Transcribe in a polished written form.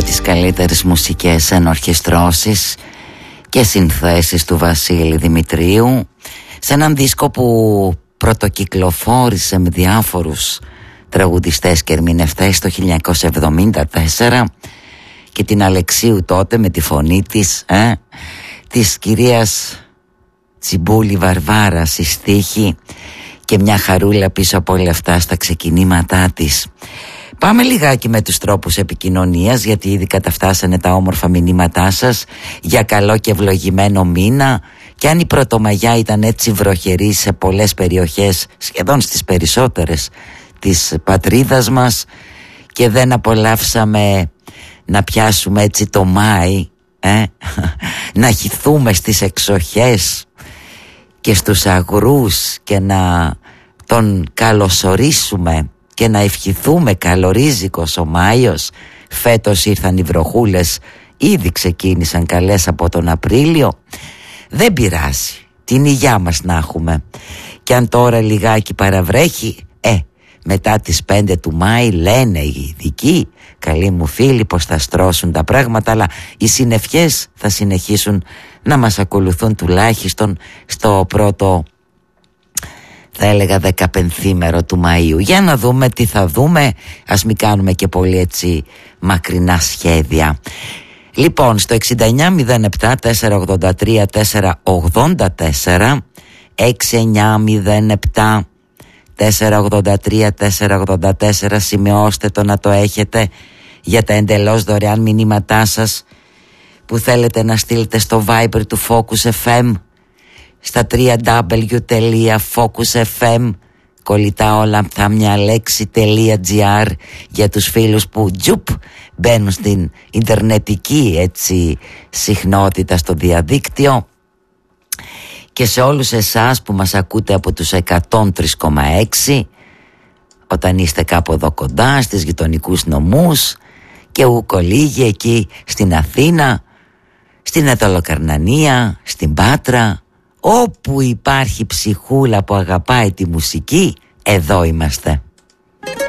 από τις καλύτερες μουσικές ενορχιστρώσεις και συνθέσεις του Βασίλη Δημητρίου, σε έναν δίσκο που πρωτοκυκλοφόρησε με διάφορους τραγουδιστές και ερμηνευτές το 1974 και την Αλεξίου τότε με τη φωνή της κυρίας Τσιμπούλη Βαρβάρα στη στίχη και μια χαρούλα πίσω από όλα αυτά στα ξεκινήματά της. Πάμε λιγάκι με τους τρόπους επικοινωνίας, γιατί ήδη καταφτάσανε τα όμορφα μηνύματά σας για καλό και ευλογημένο μήνα. Και αν η Πρωτομαγιά ήταν έτσι βροχερή σε πολλές περιοχές, σχεδόν στις περισσότερες της πατρίδας μας, και δεν απολαύσαμε να πιάσουμε έτσι το Μάη, να χυθούμε στις εξοχές και στους αγρούς και να τον καλωσορίσουμε και να ευχηθούμε καλορίζικος ο Μάιος. Φέτος ήρθαν οι βροχούλες, ήδη ξεκίνησαν καλές από τον Απρίλιο. Δεν πειράζει, την υγειά μας να έχουμε. Και αν τώρα λιγάκι παραβρέχει, μετά τις 5 του Μάη λένε οι ειδικοί, καλοί μου φίλοι, πως θα στρώσουν τα πράγματα, αλλά οι συννεφιές θα συνεχίσουν να μας ακολουθούν τουλάχιστον στο πρώτο, θα έλεγα, 15ήμερο του Μαΐου. Για να δούμε τι θα δούμε, ας μην κάνουμε και πολύ έτσι μακρινά σχέδια. Λοιπόν, στο 6907 483 484, 6907 483 484, σημειώστε το να το έχετε για τα εντελώς δωρεάν μηνύματά σας που θέλετε να στείλετε στο Viber του Focus FM στα www.focusfm κολλητά όλα αυτά μια λέξη.gr για τους φίλους που μπαίνουν στην ιντερνετική έτσι συχνότητα στο διαδίκτυο, και σε όλους εσάς που μας ακούτε από τους 103,6 όταν είστε κάπου εδώ κοντά στις γειτονικούς νομούς και ούκο λίγοι εκεί στην Αθήνα, στην Ετωλοκαρνανία, στην Πάτρα, όπου υπάρχει ψυχούλα που αγαπάει τη μουσική, εδώ είμαστε.